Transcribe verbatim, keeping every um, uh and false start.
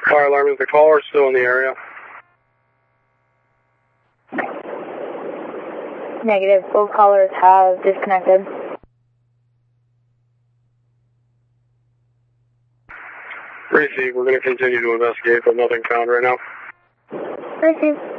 Fire alarm, is the caller still in the area? Negative. Both callers have disconnected. Receive. We're going to continue to investigate, but nothing found right now. Receive.